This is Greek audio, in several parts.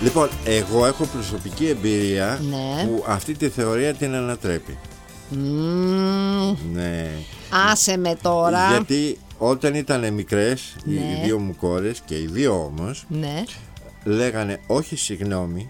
Λοιπόν, εγώ έχω προσωπική εμπειρία Ναι. που αυτή τη θεωρία την ανατρέπει. Ναι. Άσε με τώρα. Γιατί όταν ήταν μικρές Ναι. οι δύο μου κόρες και οι δύο όμως, Ναι. λέγανε όχι συγγνώμη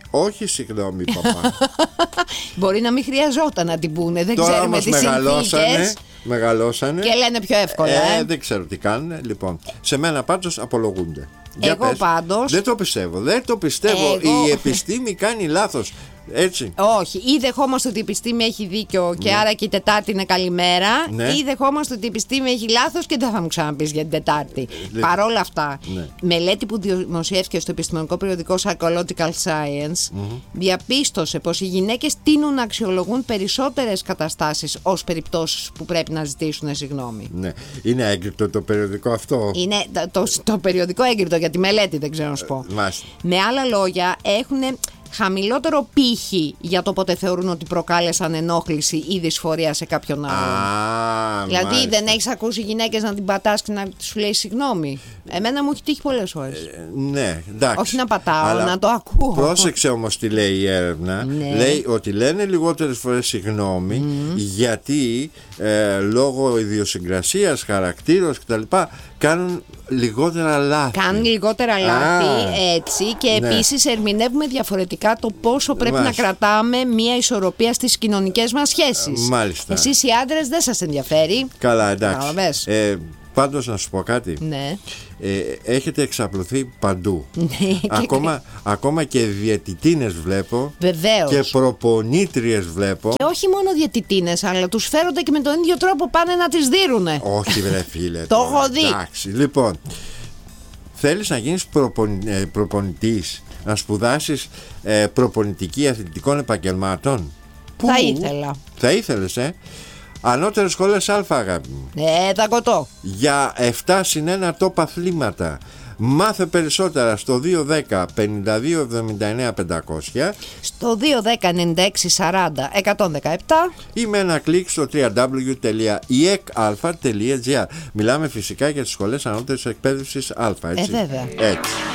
παπά. Μπορεί να μην χρειαζόταν να την πούνε. Δεν Τώρα ξέρουμε όμως τις συνθήκες. μεγαλώσανε Και λένε πιο εύκολα. Δεν ξέρω τι κάνουν. Λοιπόν, σε μένα πάντως απολογούνται. Για Εγώ πες. πάντως. Δεν το πιστεύω. Εγώ- Η επιστήμη κάνει λάθος. Έτσι. Όχι, ή δεχόμαστε ότι η επιστήμη έχει δίκιο και άρα και η Τετάρτη είναι καλημέρα, Ναι. ή δεχόμαστε ότι η επιστήμη έχει λάθος και δεν θα μου ξαναπείς για την Τετάρτη. Παρόλα αυτά, Ναι. μελέτη που δημοσιεύτηκε στο επιστημονικό περιοδικό Psychological Science διαπίστωσε πως οι γυναίκες τείνουν να αξιολογούν περισσότερες καταστάσεις ως περιπτώσεις που πρέπει να ζητήσουν συγγνώμη. Ναι. Είναι έγκριτο το περιοδικό αυτό. Είναι το περιοδικό έγκριτο για τη μελέτη, δεν ξέρω να σου πω. Μάλιστα. Με άλλα λόγια, έχουν χαμηλότερο πύχη για το πότε θεωρούν ότι προκάλεσαν ενόχληση ή δυσφορία σε κάποιον άλλον. Δηλαδή, μάλιστα. δεν έχεις ακούσει γυναίκες να την πατάς και να σου λέει συγγνώμη. Εμένα μου έχει τύχει πολλές φορές. Ναι, εντάξει. Όχι να πατάω, Αλλά να το ακούω. Πρόσεξε όμως τι λέει η έρευνα. Ναι. Λέει ότι λένε λιγότερες φορές συγγνώμη γιατί λόγω ιδιοσυγκρασίας, χαρακτήρος κτλ. Κάνουν λιγότερα λάθη. Κάνουν λιγότερα λάθη, έτσι, και ναι. επίσης ερμηνεύουμε διαφορετικά το πόσο πρέπει Μάλιστα. να κρατάμε μια ισορροπία στις κοινωνικές μας σχέσεις. Μάλιστα. Εσείς οι άντρες δεν σας ενδιαφέρει. Καλά, εντάξει. Κατάλαβες. Πάντως να σου πω κάτι. Ναι. Έχετε εξαπλωθεί παντού. Ναι, Ακόμα και διαιτητίνες βλέπω. Βεβαίως. Και προπονήτριες βλέπω. Και όχι μόνο διαιτητίνες, αλλά τους φέρονται και με τον ίδιο τρόπο πάνε να τις δίρουνε. Όχι βρε φίλε. Το τώρα, έχω δει. Εντάξει, λοιπόν, θέλεις να γίνεις προπονητής, να σπουδάσεις προπονητική αθλητικών επαγγελμάτων? Θα ήθελα. Θα ήθελες, Ανώτερες σχολές Α, αγάπη μου. Τα κοτώ. Για 7 συν 1 top αθλήματα. Μάθε περισσότερα στο 210 52 79 500 Στο 210-96-40-117 ή με ένα κλικ στο www.iecalpha.gr. Μιλάμε φυσικά για τις σχολές ανώτερης εκπαίδευσης Α, έτσι. Βέβαια. Έτσι.